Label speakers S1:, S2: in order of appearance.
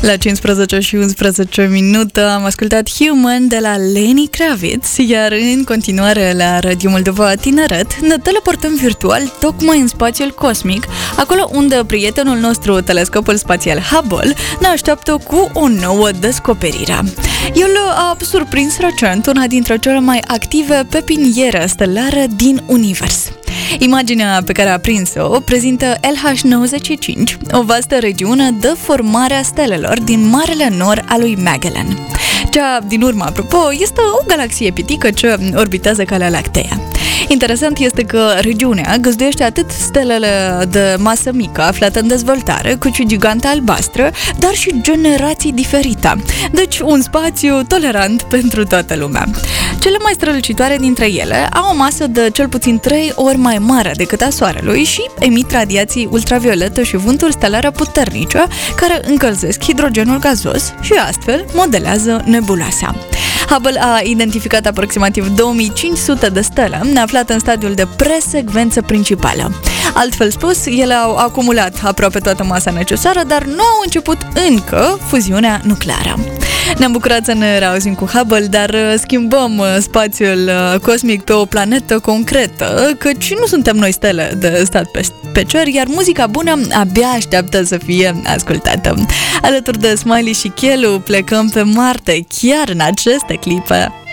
S1: La 15 și 11 minute am ascultat Human de la Lenny Kravitz, iar în continuare la Radio Moldova Tineret ne teleportăm virtual tocmai în spațiul cosmic, acolo unde prietenul nostru, telescopul spațial Hubble, ne așteaptă cu o nouă descoperire. El a surprins recent una dintre cele mai active pepiniere stelare din univers. Imaginea pe care a prins-o prezintă LH95, o vastă regiune de formare a stelelor din Marele Nor al lui Magellan. Cea din urmă, apropo, este o galaxie pitică ce orbitează Calea Lactea. Interesant este că regiunea găzduiește atât stelele de masă mică aflate în dezvoltare, cât și gigante albastră, dar și generații diferite. Deci un spațiu tolerant pentru toată lumea. Cele mai strălucitoare dintre ele au o masă de cel puțin 3 ori mai mare decât a Soarelui și emit radiații ultravioletă și vânturi stelare puternice care încălzesc hidrogenul gazos și astfel modelează nebuloasa. Hubble a identificat aproximativ 2500 de stele aflate în stadiul de presecvență principală. Altfel spus, ele au acumulat aproape toată masa necesară, dar nu au început încă fuziunea nucleară. Ne-am bucurat să ne reauzim cu Hubble, dar schimbăm spațiul cosmic pe o planetă concretă, căci nu suntem noi stele de stat pe cer, iar muzica bună abia așteaptă să fie ascultată. Alături de Smiley și Chelu plecăm pe Marte chiar în aceste clipe.